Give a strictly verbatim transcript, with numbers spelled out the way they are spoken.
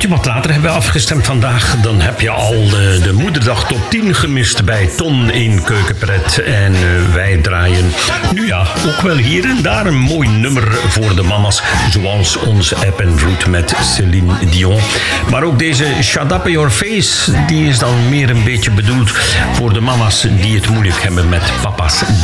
je, wat later hebben we afgestemd vandaag. Dan heb je al de, de moederdag top tien gemist bij Ton in Keukenpret. En uh, wij draaien nu ja, ook wel hier en daar een mooi nummer voor de mama's. Zoals onze App and Root met Céline Dion. Maar ook deze Shut Up Your Face, die is dan meer een beetje bedoeld voor de mama's die het moeilijk hebben met papa's